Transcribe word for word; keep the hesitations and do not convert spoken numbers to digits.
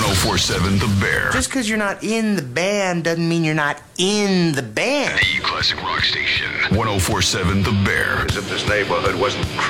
oh four seven The Bear. Just because you're not in the band doesn't mean you're not in the band. The classic rock station. ten forty-seven The Bear. As if this neighborhood wasn't